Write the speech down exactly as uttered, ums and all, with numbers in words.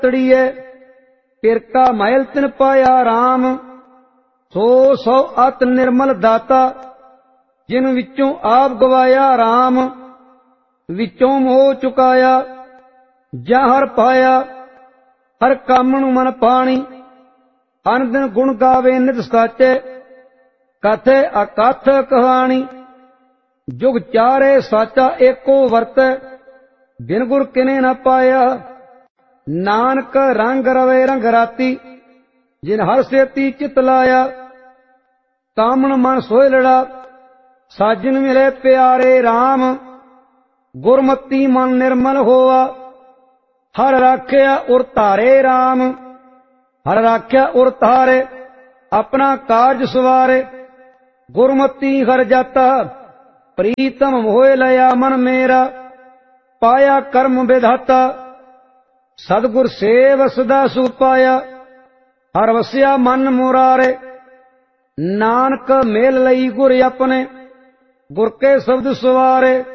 तड़िए पिर का महल तिन पाया राम। सो सौ अत निर्मल दाता जिन विचों आप गवाया राम। विचों मोह चुकाया जा हर पाया हर कामन मन पानी। अन दिन गुण गावे नित साचे कथे अकथ कहानी। जुग चारे साचा एको वर्त बिन गुर किने न पाया। नानक रंग रवे रंग राती जिन हर सेती चित लाया। कामन मन सोए लड़ा साजन मिले प्यारे राम। गुरमती मन निर्मल होवा हर राख्या उर तारे राम। हर राख्या उर तारे अपना कार्य सवारे। गुरमती हर जाता प्रीतम होए लया मन मेरा। पाया कर्म विधाता सदगुर सेव सदा सुख पाया। हर वस्या मन मुरारे नानक मेल लई गुर अपने। गुर के शब्द सवारे